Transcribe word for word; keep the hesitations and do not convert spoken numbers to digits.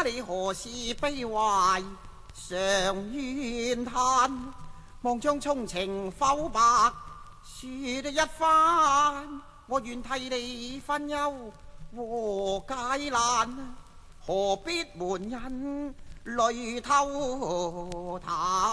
你何事悲懷常怨嘆？望將衷情剖白說一番，我願替你分憂和解難，何必瞞人淚透壇？